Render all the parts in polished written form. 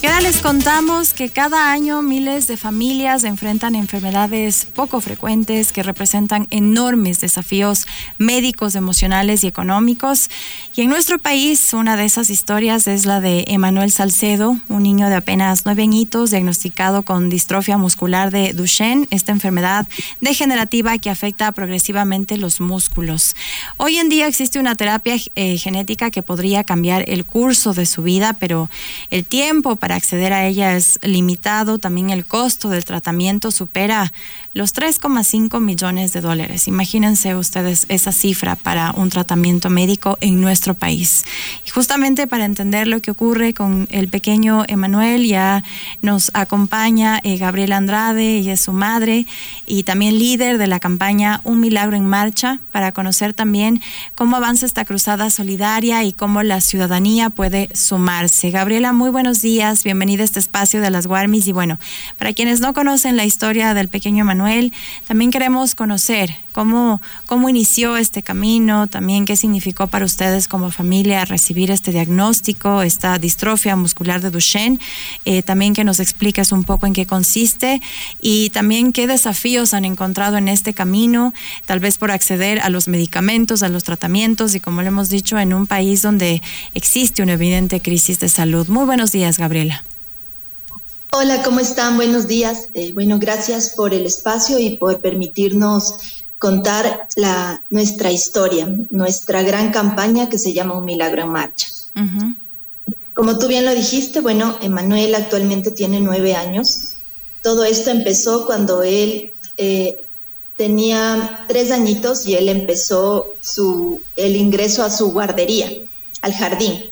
Y ahora les contamos que cada año miles de familias enfrentan enfermedades poco frecuentes que representan enormes desafíos médicos, emocionales y económicos. Y en nuestro país, una de esas historias es la de Emanuel Salcedo, un niño de apenas 9 añitos diagnosticado con distrofia muscular de Duchenne, esta enfermedad degenerativa que afecta progresivamente los músculos. Hoy en día existe una terapia genética que podría cambiar el curso de su vida, pero el tiempo para acceder a ella es limitado. También el costo del tratamiento supera los $3,5 millones. Imagínense ustedes esa cifra para un tratamiento médico en nuestro país. Y justamente para entender lo que ocurre con el pequeño Emanuel, ya nos acompaña Gabriela Andrade, ella es su madre y también líder de la campaña Un Milagro en Marcha, para conocer también cómo avanza esta cruzada solidaria y cómo la ciudadanía puede sumarse. Gabriela, muy buenos días, bienvenida a este espacio de las Warmis. Y bueno, para quienes no conocen la historia del pequeño Emanuel, también queremos conocer cómo inició este camino, también qué significó para ustedes como familia recibir este diagnóstico, esta distrofia muscular de Duchenne, también que nos expliques un poco en qué consiste y también qué desafíos han encontrado en este camino, tal vez por acceder a los medicamentos, a los tratamientos y, como lo hemos dicho, en un país donde existe una evidente crisis de salud. Muy buenos días, Gabriela. Hola, ¿cómo están? Buenos días. Gracias por el espacio y por permitirnos contar nuestra historia, nuestra gran campaña que se llama Un Milagro en Marcha. Uh-huh. Como tú bien lo dijiste, Emanuel actualmente tiene 9 años. Todo esto empezó cuando él tenía 3 añitos y él empezó el ingreso a su guardería, al jardín.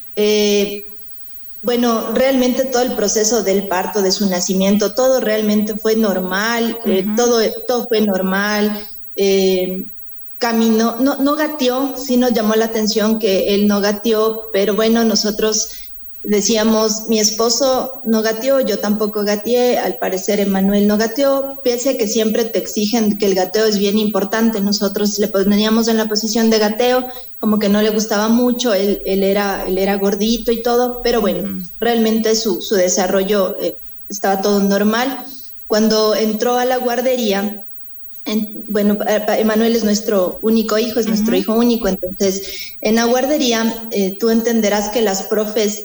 Realmente todo el proceso del parto, de su nacimiento, todo realmente fue normal, uh-huh. Todo fue normal. Caminó, no gateó, sí nos llamó la atención que él no gateó, pero nosotros decíamos, mi esposo no gateó, yo tampoco gateé, al parecer Emanuel no gateó, pese a que siempre te exigen que el gateo es bien importante. Nosotros le poníamos en la posición de gateo, como que no le gustaba mucho, él era gordito y todo, pero realmente su desarrollo estaba todo normal. Cuando entró a la guardería, Emanuel es nuestro único hijo, es uh-huh. nuestro hijo único, entonces en la guardería tú entenderás que las profes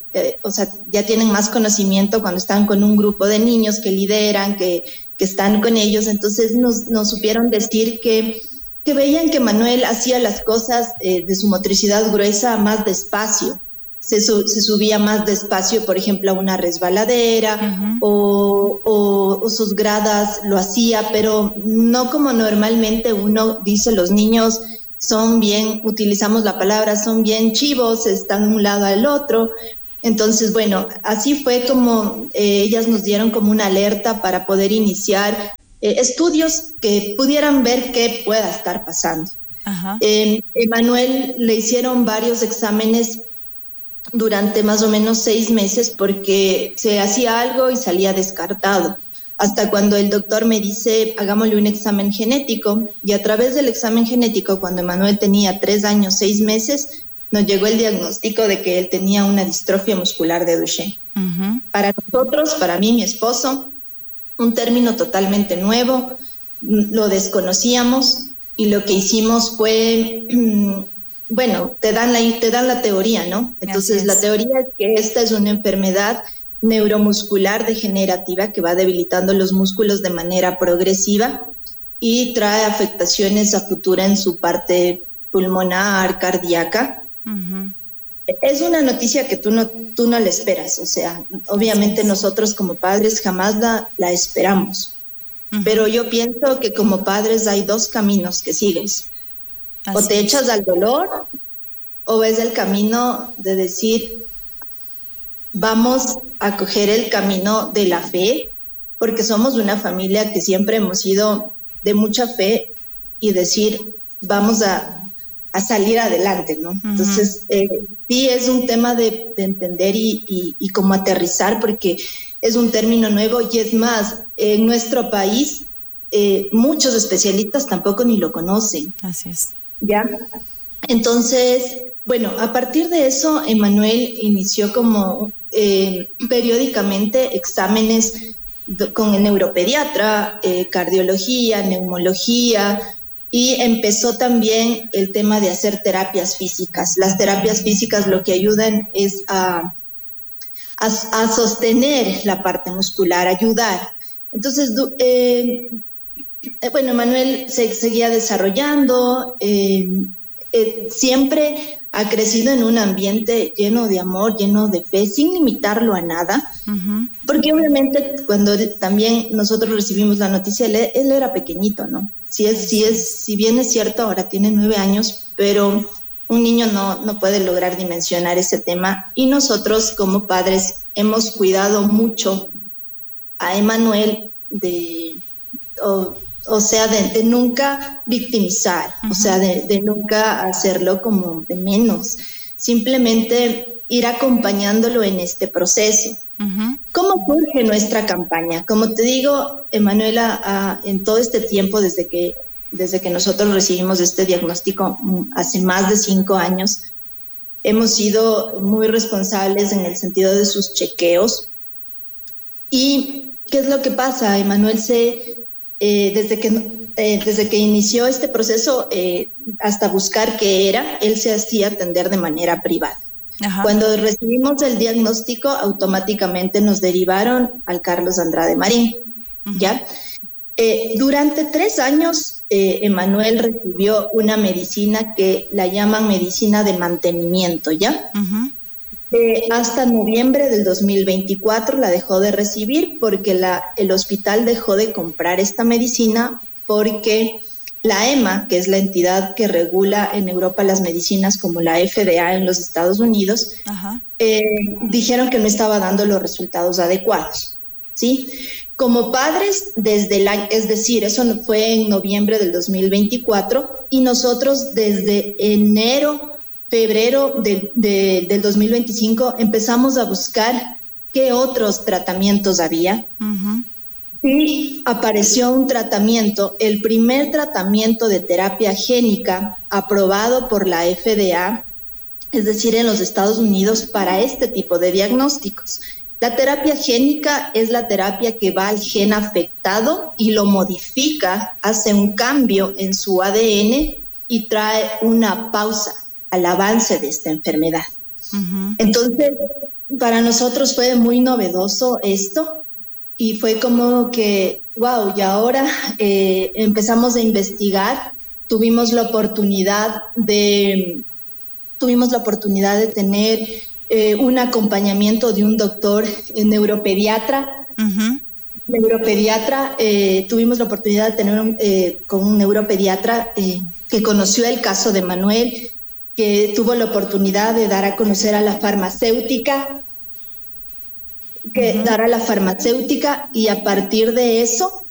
ya tienen más conocimiento cuando están con un grupo de niños que lideran, que están con ellos. Entonces nos supieron decir que veían que Emanuel hacía las cosas de su motricidad gruesa más despacio. Se subía más despacio, por ejemplo, a una resbaladera, uh-huh. o sus gradas lo hacía, pero no como normalmente uno dice. Los niños son bien, utilizamos la palabra, son bien chivos, están de un lado al otro. Entonces, así fue como ellas nos dieron como una alerta para poder iniciar estudios que pudieran ver qué pueda estar pasando. Uh-huh. Emanuel le hicieron varios exámenes durante más o menos 6 meses porque se hacía algo y salía descartado, hasta cuando el doctor me dice, hagámosle un examen genético, y a través del examen genético, cuando Emanuel tenía 3 años, 6 meses, nos llegó el diagnóstico de que él tenía una distrofia muscular de Duchenne. Uh-huh. Para nosotros, para mí, mi esposo, un término totalmente nuevo, lo desconocíamos, y lo que hicimos fue... te dan la teoría, ¿no? Entonces, la teoría es que esta es una enfermedad neuromuscular degenerativa que va debilitando los músculos de manera progresiva y trae afectaciones a futuro en su parte pulmonar, cardíaca. Uh-huh. Es una noticia que tú no la esperas, obviamente nosotros como padres jamás la esperamos. Uh-huh. Pero yo pienso que como padres hay 2 caminos que sigues. O te echas al dolor, o ves el camino de decir, vamos a coger el camino de la fe, porque somos una familia que siempre hemos sido de mucha fe, y decir, vamos a salir adelante, ¿no? Uh-huh. Entonces, sí es un tema de entender y como aterrizar, porque es un término nuevo, y es más, en nuestro país, muchos especialistas tampoco ni lo conocen. Así es. ¿Ya? Entonces, a partir de eso, Emanuel inició como periódicamente exámenes con el neuropediatra, cardiología, neumología, y empezó también el tema de hacer terapias físicas. Las terapias físicas lo que ayudan es a sostener la parte muscular, ayudar. Entonces, bueno, Manuel se seguía desarrollando, siempre ha crecido en un ambiente lleno de amor, lleno de fe, sin limitarlo a nada, porque obviamente cuando también nosotros recibimos la noticia, él era pequeñito, ¿no? Si bien es cierto, ahora tiene 9 años, pero un niño no puede lograr dimensionar ese tema, y nosotros como padres hemos cuidado mucho a Emanuel de nunca victimizar, o sea, de nunca hacerlo como de menos, simplemente ir acompañándolo en este proceso. ¿Cómo surge nuestra campaña? Como te digo, Emanuela, en todo este tiempo, desde que nosotros recibimos este diagnóstico hace más de 5 años, hemos sido muy responsables en el sentido de sus chequeos. ¿Y qué es lo que pasa? Emanuel desde que inició este proceso, hasta buscar qué era, él se hacía atender de manera privada. Cuando recibimos el diagnóstico, automáticamente nos derivaron al Carlos Andrade Marín, ¿ya? Durante 3 años, Emanuel recibió una medicina que la llaman medicina de mantenimiento, ¿ya? Hasta noviembre del 2024 la dejó de recibir porque el hospital dejó de comprar esta medicina porque la EMA, que es la entidad que regula en Europa las medicinas, como la FDA en los Estados Unidos, dijeron que no estaba dando los resultados adecuados, ¿sí? Como padres, es decir, eso fue en noviembre del 2024, y nosotros desde febrero del 2025 empezamos a buscar qué otros tratamientos había. Y apareció un tratamiento, el primer tratamiento de terapia génica aprobado por la FDA, es decir, en los Estados Unidos, para este tipo de diagnósticos. La terapia génica es la terapia que va al gen afectado y lo modifica, hace un cambio en su ADN y trae una pausa al avance de esta enfermedad. Entonces, para nosotros fue muy novedoso esto, y fue como que, wow, y ahora empezamos a investigar. Tuvimos la oportunidad de tener un acompañamiento de un doctor neuropediatra. Tuvimos la oportunidad de tener con un neuropediatra que conoció el caso de Manuel, que tuvo la oportunidad de dar a conocer a la farmacéutica, y a partir de eso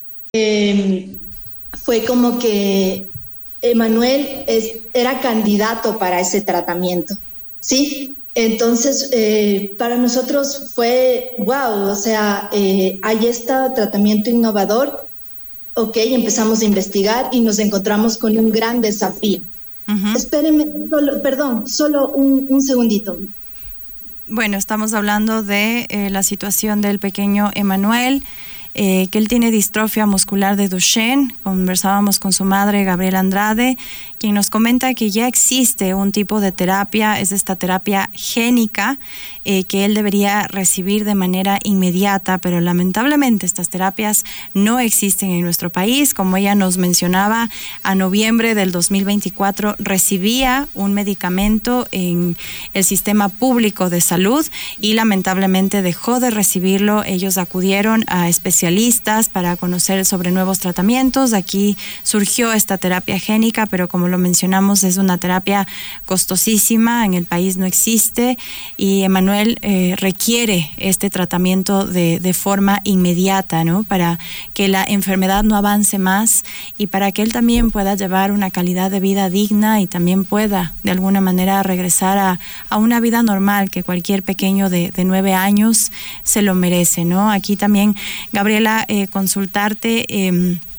fue como que Emanuel era candidato para ese tratamiento, ¿sí? Entonces, para nosotros fue wow, o sea, hay este tratamiento innovador, empezamos a investigar y nos encontramos con un gran desafío. Espérenme, solo un segundito. Bueno, estamos hablando de la situación del pequeño Emanuel, que él tiene distrofia muscular de Duchenne. Conversábamos con su madre, Gabriela Andrade, quien nos comenta que ya existe un tipo de terapia, es esta terapia génica, que él debería recibir de manera inmediata, pero lamentablemente estas terapias no existen en nuestro país. Como ella nos mencionaba, a noviembre del 2024 recibía un medicamento en el sistema público de salud y lamentablemente dejó de recibirlo. Ellos acudieron a especialistas para conocer sobre nuevos tratamientos. Aquí surgió esta terapia génica, pero como lo mencionamos, es una terapia costosísima, en el país no existe, y Emanuel requiere este tratamiento de forma inmediata, ¿no? Para que la enfermedad no avance más y para que él también pueda llevar una calidad de vida digna y también pueda de alguna manera regresar a una vida normal que cualquier pequeño de 9 años se lo merece, ¿no? Aquí también, Gabriela, consultarte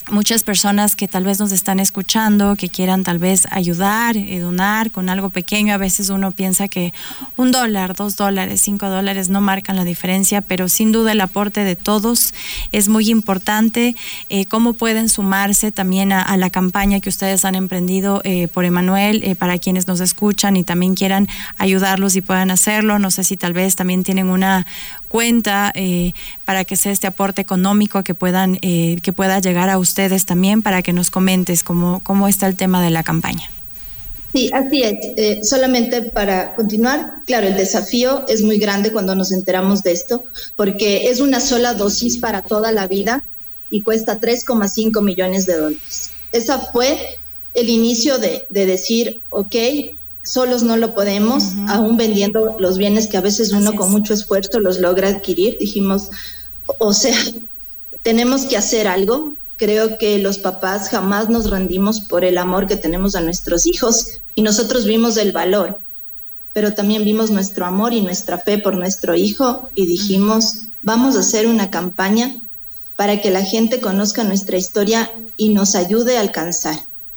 muchas personas que tal vez nos están escuchando, que quieran tal vez ayudar, donar con algo pequeño. A veces uno piensa que $1, $2, $5 no marcan la diferencia, pero sin duda el aporte de todos es muy importante. ¿Cómo pueden sumarse también a la campaña que ustedes han emprendido por Emmanuel, para quienes nos escuchan y también quieran ayudarlos y puedan hacerlo? No sé si tal vez también tienen una cuenta para que sea este aporte económico que pueda llegar a ustedes también, para que nos comentes cómo está el tema de la campaña. Sí, así es. Solamente para continuar, claro, el desafío es muy grande cuando nos enteramos de esto, porque es una sola dosis para toda la vida y cuesta $3,5 millones. Ese fue el inicio de decir, ok, solos no lo podemos, aún vendiendo los bienes que a veces uno con mucho esfuerzo los logra adquirir. Dijimos, o sea, tenemos que hacer algo. Creo que los papás jamás nos rendimos por el amor que tenemos a nuestros hijos, y nosotros vimos el valor, pero también vimos nuestro amor y nuestra fe por nuestro hijo y dijimos, vamos a hacer una campaña para que la gente conozca nuestra historia y nos ayude a alcanzar.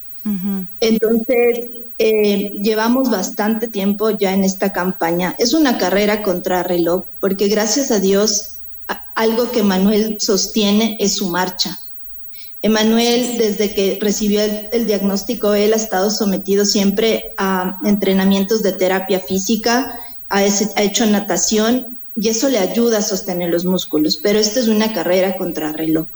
Entonces, llevamos bastante tiempo ya en esta campaña. Es una carrera contra reloj, porque gracias a Dios, algo que Emmanuel sostiene es su marcha. Emmanuel, desde que recibió el diagnóstico, él ha estado sometido siempre a entrenamientos de terapia física, ha hecho natación, y eso le ayuda a sostener los músculos, pero esta es una carrera contra reloj.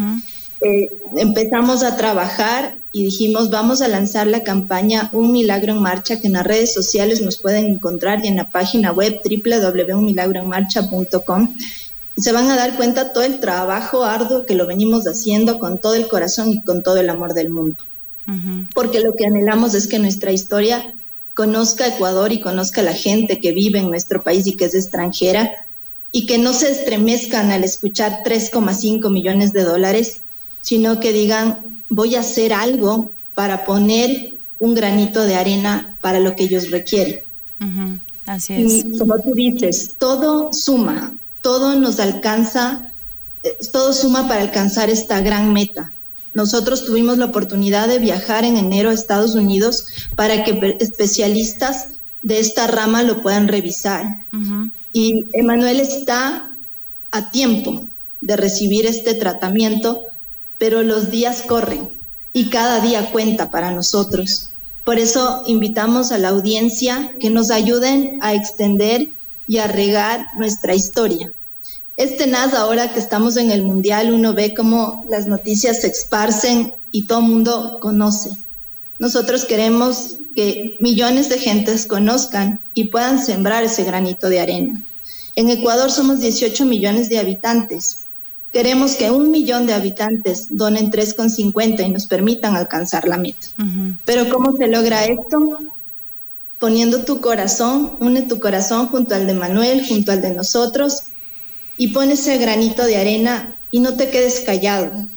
Empezamos a trabajar y dijimos, vamos a lanzar la campaña Un Milagro en Marcha, que en las redes sociales nos pueden encontrar, y en la página web www.unmilagroenmarcha.com. Se van a dar cuenta todo el trabajo arduo que lo venimos haciendo con todo el corazón y con todo el amor del mundo. Porque lo que anhelamos es que nuestra historia conozca Ecuador y conozca a la gente que vive en nuestro país y que es extranjera, y que no se estremezcan al escuchar $3,5 millones, sino que digan, voy a hacer algo para poner un granito de arena para lo que ellos requieren. Así es. Y como tú dices, todo suma, todo nos alcanza, todo suma para alcanzar esta gran meta. Nosotros tuvimos la oportunidad de viajar en enero a Estados Unidos para que especialistas de esta rama lo puedan revisar. Y Emmanuel está a tiempo de recibir este tratamiento, pero los días corren y cada día cuenta para nosotros. Por eso invitamos a la audiencia que nos ayuden a extender y a regar nuestra historia. Ahora que estamos en el Mundial, uno ve cómo las noticias se esparcen y todo el mundo conoce. Nosotros queremos que millones de gentes conozcan y puedan sembrar ese granito de arena. En Ecuador somos 18 millones de habitantes. Queremos que 1 millón de habitantes donen 3,50 y nos permitan alcanzar la meta. Pero ¿cómo se logra esto? Poniendo tu corazón, une tu corazón junto al de Manuel, junto al de nosotros, y pon ese granito de arena y no te quedes callado.